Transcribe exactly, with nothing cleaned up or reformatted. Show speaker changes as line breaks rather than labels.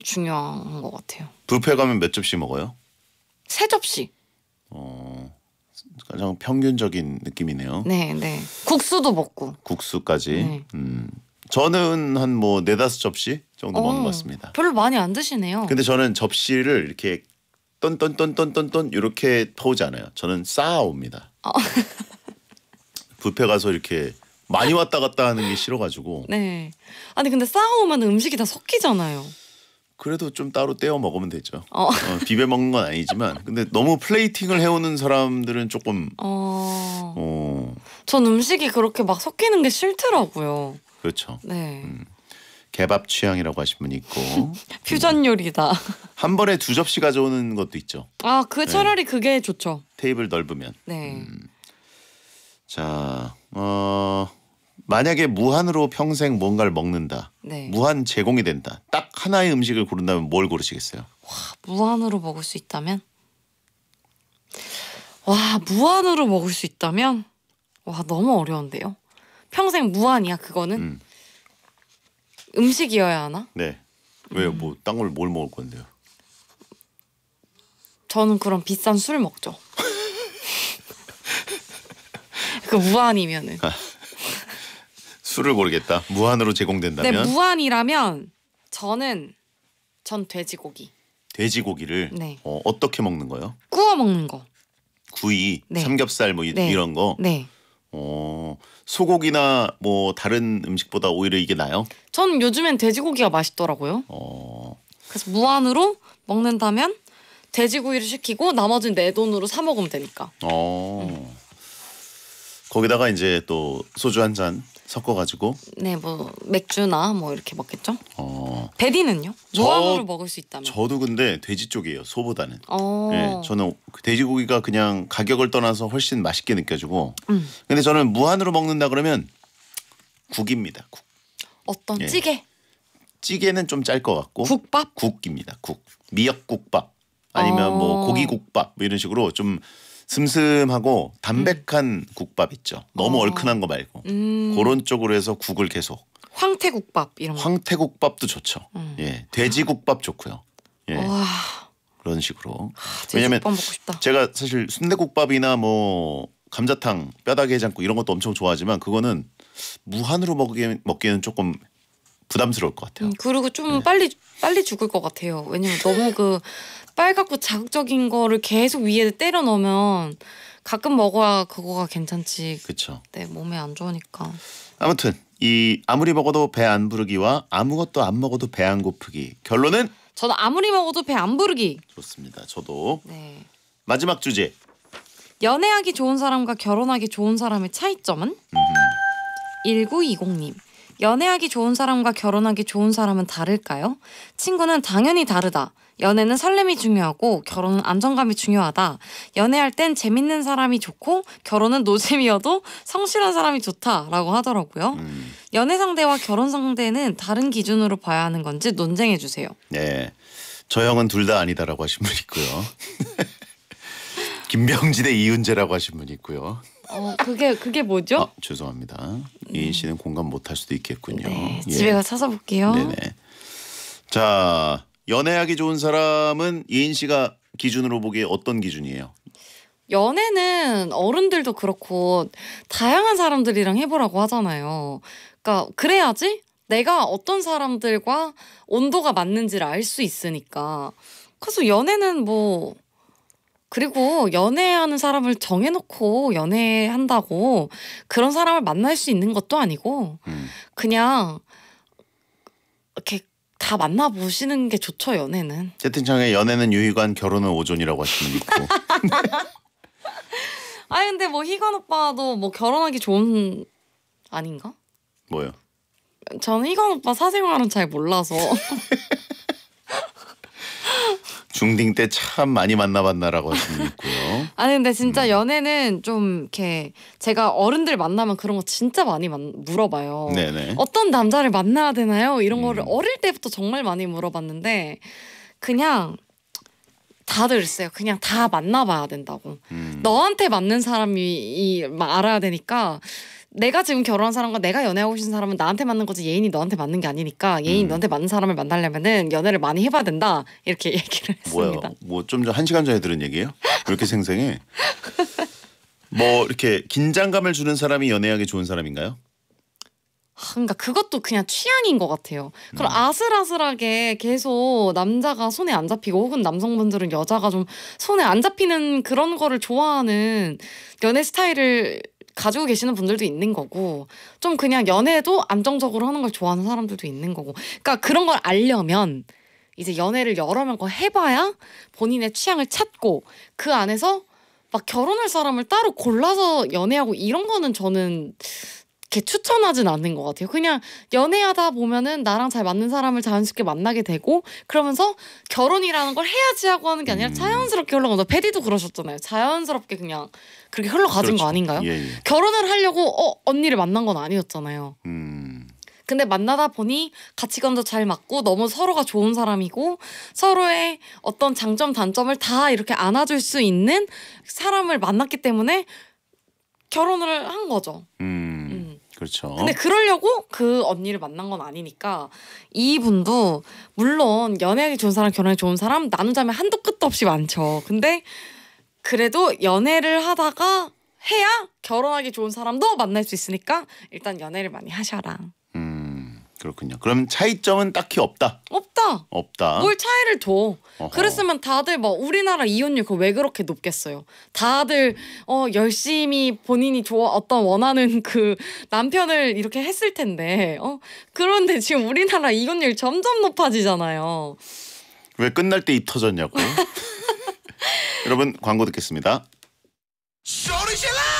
중요한 것 같아요.
뷔페 가면 몇 접시 먹어요?
세 접시.
어, 가장 평균적인 느낌이네요.
네, 네. 국수도 먹고.
국수까지.
네.
음, 저는 한 뭐 네다섯 접시 정도
어,
먹는 것 같습니다.
별로 많이 안 드시네요.
근데 저는 접시를 이렇게 똔똔똔똔똔똔 이렇게 퍼오지 않아요. 저는 쌓아옵니다.
어.
뷔페 가서 이렇게 많이 왔다 갔다 하는 게 싫어가지고.
네. 아니 근데 쌓아오면 음식이 다 섞이잖아요.
그래도 좀 따로 떼어 먹으면 되죠.
어.
어, 비벼 먹는 건 아니지만 근데 너무 플레이팅을 해오는 사람들은 조금
어.
어
전 음식이 그렇게 막 섞이는 게 싫더라고요.
그렇죠.
네.
음, 개밥 취향이라고 하신 분이 있고
퓨전 요리다.
한 번에 두 접시 가져오는 것도 있죠.
아, 그 차라리 그게 좋죠.
테이블 넓으면.
네.
음. 자, 어, 만약에 무한으로 평생 뭔가를 먹는다.
네.
무한 제공이 된다. 딱 하나의 음식을 고른다면 뭘 고르시겠어요?
무한으로 먹을 수 있다면? 와, 무한으로 먹을 수 있다면? 와, 너무 어려운데요. 평생 무한이야, 그거는?
음.
음식이어야 하나?
네. 왜요? 뭐 딴 걸 뭘 먹을 건데요?
저는 그럼 비싼 술 먹죠. 그 무한이면은.
술을 고르겠다. 무한으로 제공된다면.
네, 무한이라면 저는 전 돼지고기.
돼지고기를
네.
어, 어떻게 먹는 거요?
구워 먹는 거.
구이,
네.
삼겹살 뭐 이,
네.
이런 거.
네.
어, 소고기나 뭐 다른 음식보다 오히려 이게 나요?
전 요즘엔 돼지고기가 맛있더라고요.
어.
그래서 무한으로 먹는다면 돼지고기를 시키고 나머지는 내 돈으로 사 먹으면 되니까.
어.
음.
거기다가 이제 또 소주 한 잔 섞어가지고.
네, 뭐 맥주나 뭐 이렇게 먹겠죠.
어.
베디는요?
저-
무한으로 먹을 수 있다면.
저도 근데 돼지 쪽이에요. 소보다는.
어.
네, 저는 그 돼지고기가 그냥 가격을 떠나서 훨씬 맛있게 느껴지고.
음.
근데 저는 무한으로 먹는다 그러면 국입니다. 국.
어떤
예.
찌개,
찌개는 좀 짤 것 같고.
국밥.
국입니다. 국. 미역국밥 아니면 뭐
어.
고기국밥 뭐 이런 식으로 좀 슴슴하고 담백한 국밥 있죠. 너무
어.
얼큰한 거 말고.
음.
그런 쪽으로 해서 국을 계속.
황태국밥 이런 거.
황태국밥도 좋죠.
음.
예, 돼지국밥 좋고요. 예,
와,
그런 식으로.
왜냐면
왜냐면
국밥 먹고 싶다.
제가 사실 순대국밥이나 뭐 감자탕, 뼈다귀 해장국 이런 것도 엄청 좋아하지만 그거는 무한으로 먹기, 먹기에는 조금 부담스러울 것 같아요.
음, 그리고 좀 빨리 빨리 죽을 것 같아요. 왜냐면 너무 그 빨갛고 자극적인 거를 계속 위에 때려 넣으면 가끔 먹어야 그거가 괜찮지.
그렇죠.
네, 몸에 안 좋으니까.
아무튼 이 아무리 먹어도 배 안 부르기와 아무것도 안 먹어도 배 안 고프기. 결론은
저는 아무리 먹어도 배 안 부르기.
좋습니다. 저도
네.
마지막 주제.
연애하기 좋은 사람과 결혼하기 좋은 사람의 차이점은? 일구이공님. 연애하기 좋은 사람과 결혼하기 좋은 사람은 다를까요? 친구는 당연히 다르다. 연애는 설렘이 중요하고 결혼은 안정감이 중요하다. 연애할 땐 재밌는 사람이 좋고 결혼은 노잼이어도 성실한 사람이 좋다라고 하더라고요.
음,
연애 상대와 결혼 상대는 다른 기준으로 봐야 하는 건지 논쟁해 주세요.
네, 저 형은 둘 다 아니다라고 하신 분 있고요. 김병진의 이은재라고 하신 분 있고요.
어, 그게 그게 뭐죠?
아, 죄송합니다. 이인 씨는 공감 못할 수도 있겠군요.
네,
예.
집에 가서 찾아볼게요.
네네. 자, 연애하기 좋은 사람은 이인 씨가 기준으로 보기에 어떤 기준이에요?
연애는 어른들도 그렇고 다양한 사람들이랑 해보라고 하잖아요. 그러니까 그래야지 내가 어떤 사람들과 온도가 맞는지를 알 수 있으니까. 그래서 연애는 뭐 그리고 연애하는 사람을 정해놓고 연애한다고 그런 사람을 만날 수 있는 것도 아니고
음.
그냥 이렇게 다 만나보시는 게 좋죠, 연애는.
채팅창에 연애는 유희관, 결혼은 오존이라고 하시는 분 있고.
아니 근데 뭐 희관 오빠도 뭐 결혼하기 좋은 아닌가?
뭐요?
저는 희관 오빠 사생활은 잘 몰라서.
중딩 때 참 많이 만나봤나라고 하시는 분 있고요.
아니 근데 진짜 연애는 좀 이렇게 제가 어른들 만나면 그런 거 진짜 많이 만, 물어봐요.
네네.
어떤 남자를 만나야 되나요? 이런
음.
거를 어릴 때부터 정말 많이 물어봤는데 그냥 다들 있어요. 그냥 다 만나봐야 된다고.
음.
너한테 맞는 사람이 이, 막 알아야 되니까 내가 지금 결혼한 사람과 내가 연애하고 싶은 사람은 나한테 맞는 거지 예인이 너한테 맞는 게 아니니까 예인이
음.
너한테 맞는 사람을 만나려면은 연애를 많이 해봐야 된다 이렇게 얘기를 했습니다.
뭐야? 뭐 좀 전 한 시간 전에 들은 얘기예요? 왜 이렇게 생생해? 뭐 이렇게 긴장감을 주는 사람이 연애하기 좋은 사람인가요?
그러니까 그것도 그냥 취향인 것 같아요. 그럼 음. 아슬아슬하게 계속 남자가 손에 안 잡히고 혹은 남성분들은 여자가 좀 손에 안 잡히는 그런 거를 좋아하는 연애 스타일을 가지고 계시는 분들도 있는 거고 좀 그냥 연애도 안정적으로 하는 걸 좋아하는 사람들도 있는 거고 그러니까 그런 걸 알려면 이제 연애를 여러 명과 해봐야 본인의 취향을 찾고 그 안에서 막 결혼할 사람을 따로 골라서 연애하고 이런 거는 저는 이렇게 추천하진 않는 것 같아요. 그냥 연애하다 보면은 나랑 잘 맞는 사람을 자연스럽게 만나게 되고 그러면서 결혼이라는 걸 해야지 하고 하는 게 아니라
음.
자연스럽게 흘러가서 패디도 그러셨잖아요. 자연스럽게 그냥 그렇게 흘러가진
그렇죠.
거 아닌가요?
예, 예.
결혼을 하려고 어 언니를 만난 건 아니었잖아요.
음.
근데 만나다 보니 가치관도 잘 맞고 너무 서로가 좋은 사람이고 서로의 어떤 장점 단점을 다 이렇게 안아줄 수 있는 사람을 만났기 때문에 결혼을 한 거죠.
음.
음.
그렇죠.
근데 그러려고 그 언니를 만난 건 아니니까 이분도 물론 연애하기 좋은 사람 결혼하기 좋은 사람 나누자면 한도 끝도 없이 많죠. 근데 그래도 연애를 하다가 해야 결혼하기 좋은 사람도 만날 수 있으니까 일단 연애를 많이 하셔라.
음 그렇군요. 그럼 차이점은 딱히 없다.
없다.
없다.
뭘 차이를 둬.
어허.
그랬으면 다들 뭐 우리나라 이혼율 그거 왜 그렇게 높겠어요. 다들 어 열심히 본인이 좋아 어떤 원하는 그 남편을 이렇게 했을 텐데 어 그런데 지금 우리나라 이혼율 점점 높아지잖아요.
왜 끝날 때 입 터졌냐고. 여러분 광고 듣겠습니다.